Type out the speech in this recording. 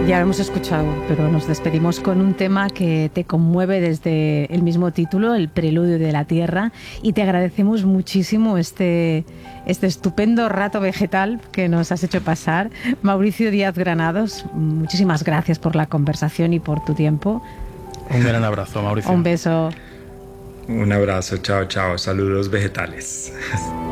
Ya lo hemos escuchado, pero nos despedimos con un tema que te conmueve desde el mismo título, El Preludio de la Tierra, y te agradecemos muchísimo este estupendo rato vegetal que nos has hecho pasar. Mauricio Díaz Granados, muchísimas gracias por la conversación y por tu tiempo. Un gran abrazo, Mauricio. Un beso. Un abrazo, chao, chao, saludos vegetales.